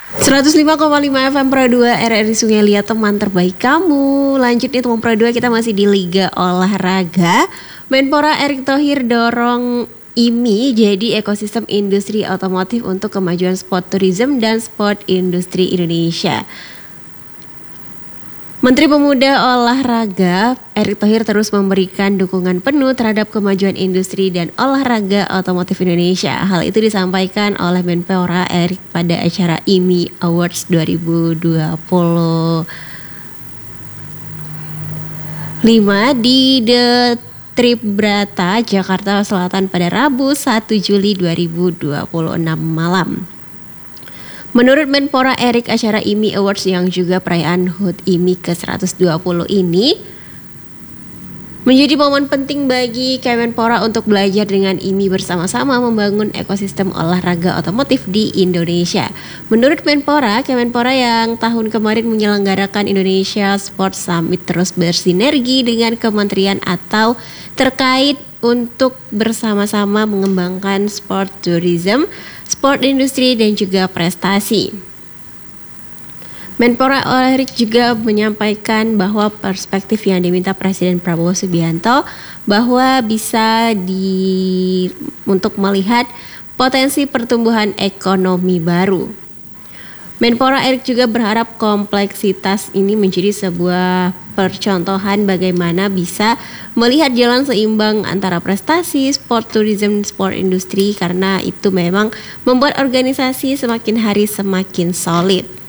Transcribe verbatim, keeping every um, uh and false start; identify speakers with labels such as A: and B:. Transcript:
A: seratus lima koma lima F M Pro dua R R I Sungai Liat, teman terbaik kamu. Lanjut nih teman Pro dua, kita masih di Liga Olahraga. Menpora Erick Thohir dorong I M I jadi ekosistem industri otomotif untuk kemajuan sport tourism dan sport industri Indonesia. Menteri Pemuda Olahraga Erick Thohir terus memberikan dukungan penuh terhadap kemajuan industri dan olahraga otomotif Indonesia. Hal itu disampaikan oleh Menpora Erick pada acara I M I Awards dua ribu dua puluh lima di The Tribrata, Jakarta Selatan pada Rabu satu Juli dua ribu dua puluh enam malam. Menurut Menpora Erick, acara I M I Awards yang juga perayaan H U T I M I ke seratus dua puluh ini menjadi momen penting bagi Kemenpora untuk belajar dengan I M I bersama-sama membangun ekosistem olahraga otomotif di Indonesia. Menurut Menpora, Kemenpora yang tahun kemarin menyelenggarakan Indonesia Sport Summit terus bersinergi dengan kementerian atau terkait untuk bersama-sama mengembangkan sport tourism, sport industri dan juga prestasi. Menpora Erick juga menyampaikan bahwa perspektif yang diminta Presiden Prabowo Subianto bahwa bisa di untuk melihat potensi pertumbuhan ekonomi baru. Menpora Erick juga berharap kompleksitas ini menjadi sebuah percontohan bagaimana bisa melihat jalan seimbang antara prestasi, sport tourism, sport industri, karena itu memang membuat organisasi semakin hari semakin solid.